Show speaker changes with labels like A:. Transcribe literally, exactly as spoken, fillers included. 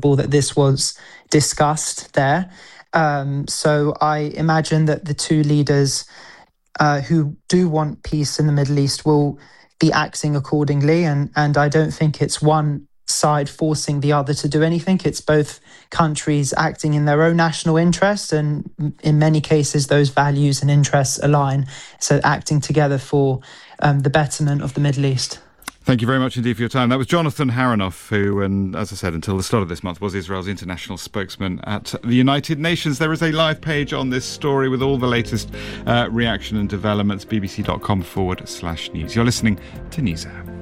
A: unbelievable that this was discussed there. Um, so I imagine that the two leaders uh, who do want peace in the Middle East will be acting accordingly. And, and I don't think it's one side forcing the other to do anything. It's both countries acting in their own national interest, and in many cases those values and interests align, so acting together for um, the betterment of the Middle East.
B: Thank you very much indeed for your time. That was Jonathan Haranoff, who, and as I said, until the start of this month, was Israel's international spokesman at the United Nations. There is a live page on this story with all the latest uh, reaction and developments, bbc.com forward slash news. You're listening to NewsHour.